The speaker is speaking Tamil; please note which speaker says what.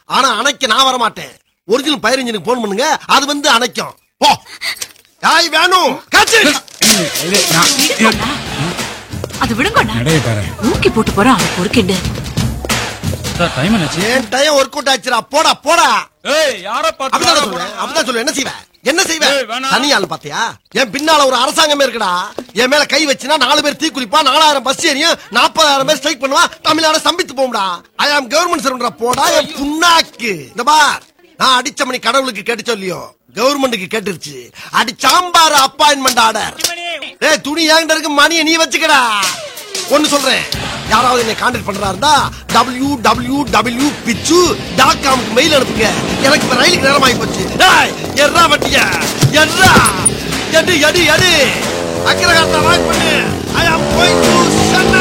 Speaker 1: ஆனா அணைக்க நான் வர மாட்டேன். ஒரிஜினல் ஃபயர் இன்ஜினுக்கு போன் பண்ணுங்க, அது வந்து அணைக்கும். போ. யாய் வேணும் காச்சு.
Speaker 2: அது விடுங்கண்ணா. ஊக்கி போட்டு போறான் அவன் பொறுக்கிண்டு.
Speaker 3: டைம் என்னாச்சு?
Speaker 1: ஏன் டைம் ஒர்க் அவுட் ஆச்சுடா. போடா போடா.
Speaker 3: ஏய் யார பாத்து
Speaker 1: அப்படிதான் சொல்ல. என்ன செய்வ தனியாள் பாத்தியா? என் பின்னால ஒரு அரசாங்கமே இருக்குடா. என் மேல கை வச்சுனா 4 பேர் தீ குளிப்பா, 4000 பஸ் ஏறியும், 40,000 பேர் ஸ்ட்ரைக் பண்ணுவா, தமிழ்நாடு சம்பித்து போகும்டா. ஐ ஆம் கவர்மெண்ட் சர்வன்டா. போடா என் புண்ணாக்கு. இந்த பார், நான் அடிச்ச மணி கடவுளுக்கு கேட்டு சொல்லியோ கவர்மெண்ட்டுக்கு கேட்டுருச்சு. அடி சாம்பார் அப்பாயின்மெண்ட் ஆர்டர். ஏய் துணி ஏங்கிட்ட இருக்கு, மணியை நீ வச்சுக்கடா. ஒன்னு சொல்றேன், யாராவது என்னை கான்டாக்ட் பண்றா இருந்தா www.pichu.com மெயில் அனுப்புங்க. எனக்கு இப்ப ரயிலுக்கு நேரம் ஆகி போச்சு. எர்ரா வட்டிய எர்ரா எடு எடு எடு அக்கிரகாரத்தை வாக் பண்ணு. ஐ ஆம் கோயிங் டு